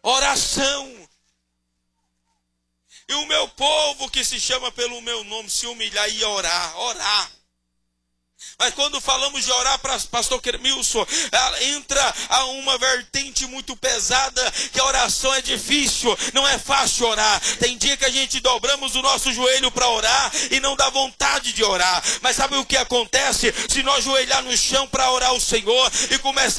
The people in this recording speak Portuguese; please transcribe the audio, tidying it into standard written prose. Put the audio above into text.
Oração. E o meu povo que se chama pelo meu nome se humilhar e orar. Mas quando falamos de orar, para pastor Kermilson, entra a uma vertente muito pesada, que a oração é difícil, não é fácil orar. Tem dia que a gente dobramos o nosso joelho para orar e não dá vontade de orar. Mas sabe o que acontece? Se nós joelhar no chão para orar ao Senhor e começar